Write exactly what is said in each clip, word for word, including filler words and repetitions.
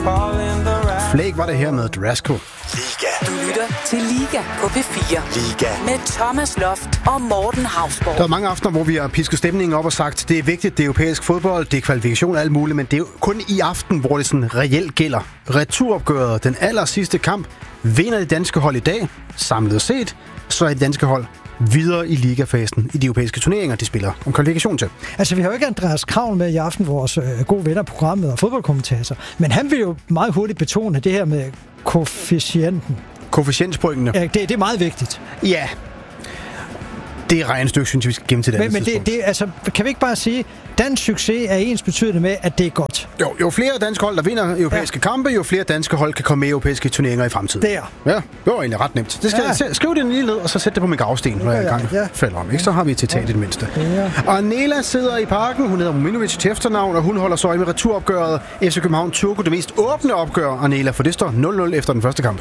Flake var det her med Drasco. Liga. Du lytter til Liga på P fire. Liga. Med Thomas Loft og Morten Hausborg. Der er mange aftener, hvor vi har pisket stemningen op og sagt, det er vigtigt, det er europæisk fodbold, det er kvalifikation og alt muligt, men det er jo kun i aften, hvor det sådan reelt gælder. Returopgøret, den aller sidste kamp, vinder det danske hold i dag, samlet set, så er det danske hold videre i ligafasen i de europæiske turneringer, de spiller om kvalifikation til. Altså, vi har jo ikke Andreas Kravl med i aften, vores øh, gode venner programmet og fodboldkommentator, men han vil jo meget hurtigt betone det her med koefficienten. Koefficientspointene. Ja, det, det er meget vigtigt. Ja. Det er regnestykke, synes jeg, vi skal gemme til det. Men, men det, det, altså, kan vi ikke bare sige, dansk succes er ens betydende med, at det er godt? Jo, jo flere danske hold, der vinder europæiske ja. kampe, jo flere danske hold kan komme med i europæiske turneringer i fremtiden. Det er. Ja, det var egentlig ret nemt. Det skal, ja. Skriv det lige ned, og så sæt det på min gravsten, når jeg engang ja. falder om. Ikke? Så har vi et citat i det mindste. Ja. Og Nela sidder i parken, hun hedder Mominovic til efternavn, og hun holder så øje med returopgøret. F C København Turku, det mest åbne opgør, og Nela, for det står nul nul efter den første kamp.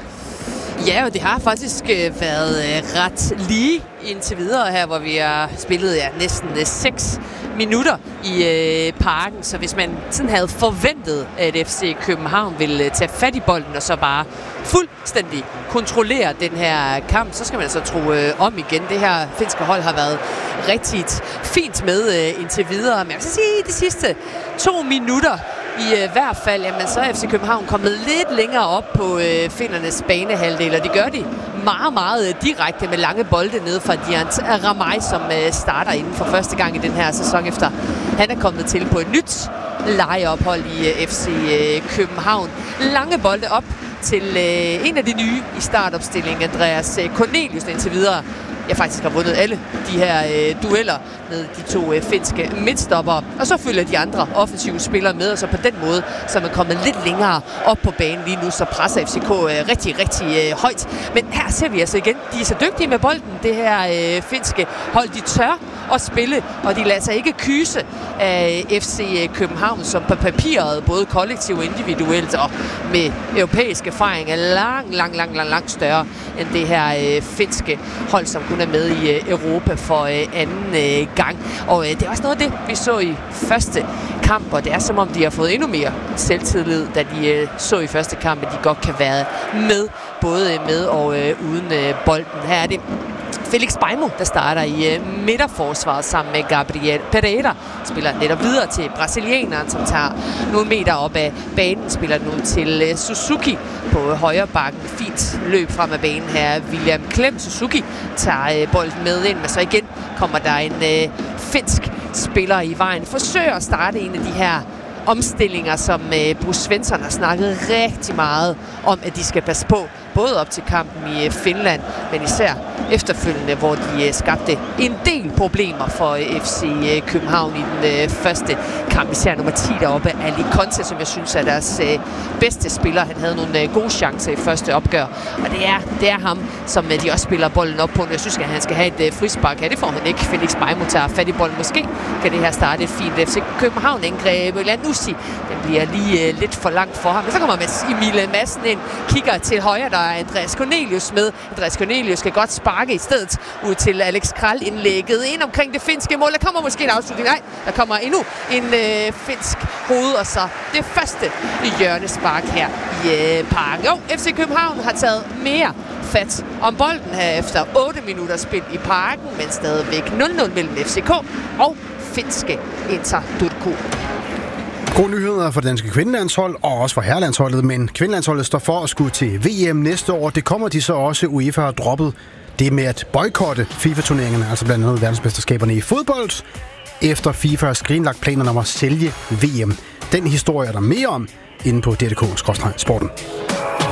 Ja, og det har faktisk øh, været øh, ret lige indtil videre her, hvor vi har spillet ja, næsten øh, seks minutter i øh, parken. Så hvis man sådan havde forventet, at F C København ville øh, tage fat i bolden og så bare fuldstændig kontrollere den her kamp, så skal man altså tro øh, om igen. Det her finske hold har været rigtig fint med øh, indtil videre. Men jeg vil sige, de sidste to minutter i øh, hvert fald, jamen, så er F C København kommet lidt længere op på øh, findernes banehalvdel, og det gør de meget, meget øh, direkte med lange bolde ned fra Diant Ramay, som øh, starter inden for første gang i den her sæson, efter han er kommet til på et nyt lejeophold i øh, F C øh, København. Lange bolde op til øh, en af de nye i startopstillingen, Andreas øh, Cornelius, indtil videre. Jeg faktisk har vundet alle de her øh, dueller med de to øh, finske midtstoppere. Og så følger de andre offensive spillere med, og så på den måde, så er man kommet lidt længere op på banen lige nu, så presser F C K øh, rigtig, rigtig øh, højt. Men her ser vi altså igen, de er så dygtige med bolden, det her øh, finske hold. De tør at spille, og de lader sig ikke kyse af F C København, som på papiret, både kollektivt og individuelt, og med europæisk erfaring, er lang, lang, lang, lang, lang større end det her øh, finske hold, som kun er med i øh, Europa for øh, anden øh, gang. Og øh, det er også noget af det, vi så i første kamp, og det er som om, de har fået endnu mere selvtillid, da de øh, så i første kamp, at de godt kan være med, både med og øh, uden øh, bolden. Her er det Felix Beimo, der starter i øh, midterforsvaret sammen med Gabriel Pereira. Spiller netop videre til brasilianeren, som tager nogle meter op af banen. Spiller nu til øh, Suzuki på højre bakken. Fint løb frem af banen her. William Klem. Suzuki tager øh, bolden med ind, men så igen kommer der en øh, finsk spiller i vejen. Forsøger at starte en af de her omstillinger, som øh, Bruce Svensson har snakket rigtig meget om, at de skal passe på, både op til kampen i øh, Finland, men især efterfølgende, hvor de øh, skabte en del problemer for øh, F C øh, København i den øh, første kamp. Især nummer ti deroppe, Ali Conte, som jeg synes er deres øh, bedste spiller. Han havde nogle øh, gode chancer i første opgør, og det er, det er ham, som øh, de også spiller bolden op på. Jeg synes, at han skal have et øh, frispark her. Det får han ikke. Felix Beimo tager fat i bolden. Måske kan det her starte et fint F C København-indgreb. Lanussi, den bliver lige øh, lidt for langt for ham. Men så kommer Emil Madsen ind, kigger til højre, der er Andreas Cornelius med. Andreas Cornelius skal godt sparke i stedet ud til Alex Kral indlægget ind omkring det finske mål. Der kommer måske en afslutning. Nej, der kommer endnu en øh, finsk hoved, og så det første hjørnespark her i øh, parken. Jo, F C København har taget mere fat om bolden her efter otte minutter spil i parken, men stadigvæk nul nul mellem F C K og finske Inter Turku. Gode nyheder for det danske kvindelandshold og også for herrelandsholdet, men kvindelandsholdet står for at skulle til V M næste år. Det kommer de så også. UEFA har droppet det med at boykotte FIFA-turneringerne, altså blandt andet verdensmesterskaberne i fodbold, efter FIFA har skrinlagt planerne om at sælge V M. Den historie er der mere om inde på D R K skråstreg sporten.